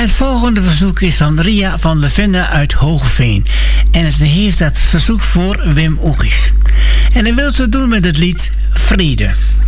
Het volgende verzoek is van Ria van der Vende uit Hoogeveen. En ze heeft dat verzoek voor Wim Oegis. En hij wil ze doen met het lied Vrede.